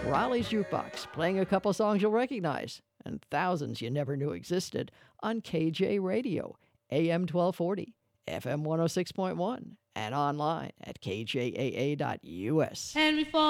Raleigh's Jukebox, playing a couple songs you'll recognize and thousands you never knew existed on KJ Radio, AM 1240, FM 106.1, and online at kjaa.us. And we fall